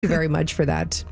you very much for that.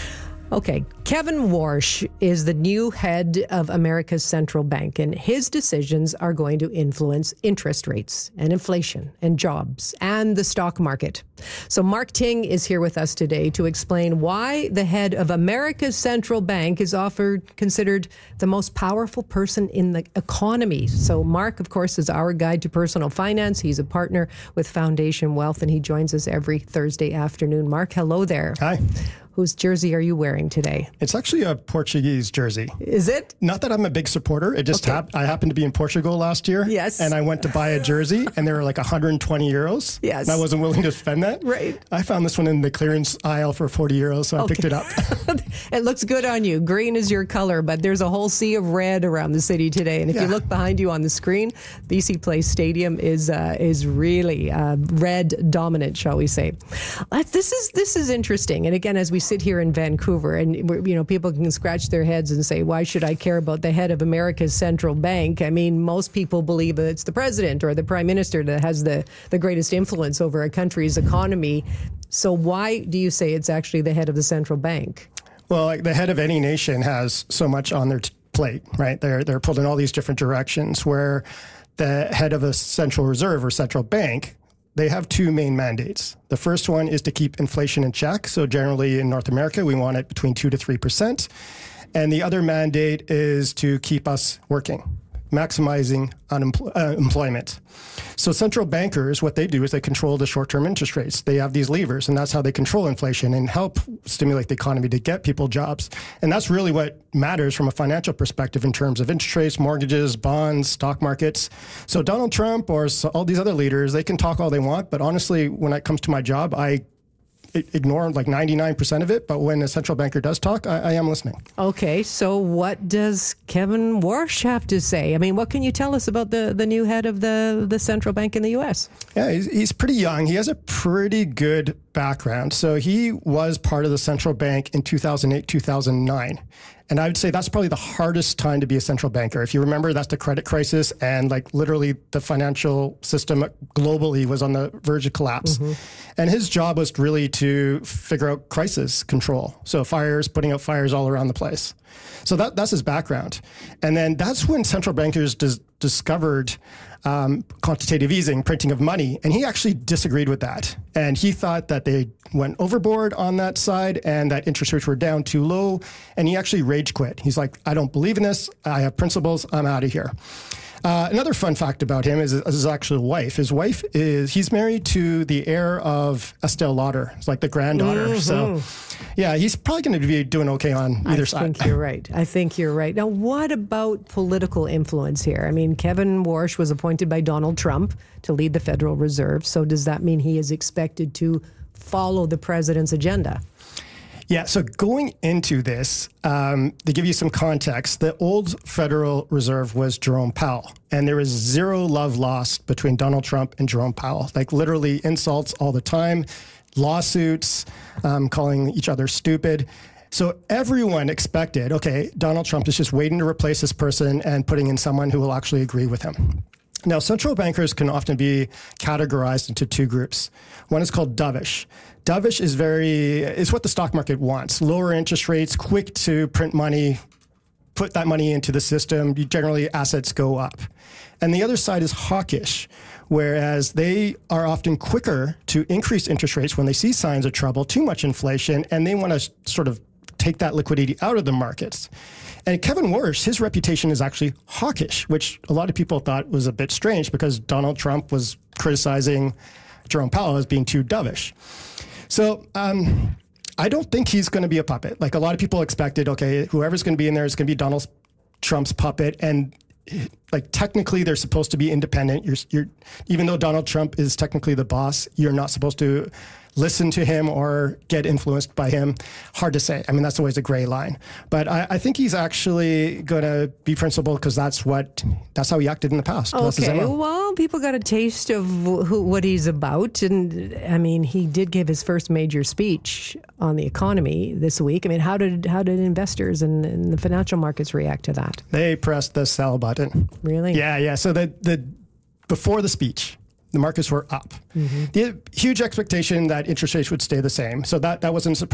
Okay, Kevin Warsh is the new head of America's central bank, and his decisions are going to influence interest rates and inflation and jobs and the stock market. So Mark Ting is here with us today to explain why the head of America's central bank is considered the most powerful person in the economy. So Mark, of course, is our guide to personal finance. He's a partner with Foundation Wealth, and he joins us every Thursday afternoon. Mark, hello there. Hi. Whose jersey are you wearing today? It's actually a Portuguese jersey. Is it? Not that I'm a big supporter. It just I happened to be in Portugal last year. Yes. And I went to buy a jersey and they were like 120 euros. Yes. And I wasn't willing to spend that. Right. I found this one in the clearance aisle for 40 euros, so I picked it up. It looks good on you. Green is your color, but there's a whole sea of red around the city today. And if you look behind you on the screen, BC Place Stadium is really red dominant, shall we say. This is interesting. And again, as we sit here in Vancouver, and people can scratch their heads and say, why should I care about the head of America's central bank? I mean, most people believe that it's the president or the prime minister that has the greatest influence over a country's economy. So why do you say it's actually the head of the central bank? Well, like the head of any nation has so much on their plate, right? They're pulled in all these different directions, where the head of a central reserve or central bank, they have two main mandates. The first one is to keep inflation in check. So generally in North America, we want it between 2 to 3%. And the other mandate is to keep us working, maximizing employment. So central bankers, what they do is they control the short-term interest rates. They have these levers, and that's how they control inflation and help stimulate the economy to get people jobs. And that's really what matters from a financial perspective in terms of interest rates, mortgages, bonds, stock markets. So Donald Trump or all these other leaders, they can talk all they want, but honestly, when it comes to my job, I ignore like 99% of it, but when a central banker does talk, I am listening. Okay, so what does Kevin Warsh have to say? I mean, what can you tell us about the new head of the central bank in the U.S.? Yeah, he's pretty young. He has a pretty good background. So he was part of the central bank in 2008, 2009. And I would say that's probably the hardest time to be a central banker. If you remember, that's the credit crisis, and like literally the financial system globally was on the verge of collapse. Mm-hmm. And his job was really to figure out crisis control. So putting out fires all around the place. So that's his background. And then that's when central bankers discovered quantitative easing, printing of money. And he actually disagreed with that. And he thought that they went overboard on that side and that interest rates were down too low. And he actually rage quit. He's like, I don't believe in this. I have principles. I'm out of here. Another fun fact about him is his actual wife. His wife he's married to the heir of Estee Lauder. It's like the granddaughter. Mm-hmm. So, yeah, he's probably going to be doing okay on either side. I think you're right. Now, what about political influence here? I mean, Kevin Warsh was appointed by Donald Trump to lead the Federal Reserve. So does that mean he is expected to follow the president's agenda? Yeah, so going into this, to give you some context, the old Federal Reserve was Jerome Powell, and there was zero love lost between Donald Trump and Jerome Powell, like literally insults all the time, lawsuits, calling each other stupid. So everyone expected, okay, Donald Trump is just waiting to replace this person and putting in someone who will actually agree with him. Now, central bankers can often be categorized into two groups. One is called dovish. Dovish is what the stock market wants. Lower interest rates, quick to print money, put that money into the system. Generally, assets go up. And the other side is hawkish, whereas they are often quicker to increase interest rates when they see signs of trouble, too much inflation, and they want to sort of take that liquidity out of the markets. And Kevin Warsh, his reputation is actually hawkish, which a lot of people thought was a bit strange because Donald Trump was criticizing Jerome Powell as being too dovish. So I don't think he's going to be a puppet. Like a lot of people expected, okay, whoever's going to be in there is going to be Donald Trump's puppet. And like technically they're supposed to be independent. You're even though Donald Trump is technically the boss, you're not supposed to listen to him or get influenced by him. Hard to say. I mean, that's always a gray line. But I think he's actually going to be principled because that's how he acted in the past. Okay, well, people got a taste of what he's about. And I mean, he did give his first major speech on the economy this week. I mean, how did investors and the financial markets react to that? They pressed the sell button. Really? Yeah. So the before the speech, the markets were up. The huge expectation that interest rates would stay the same. So that wasn't a surprise.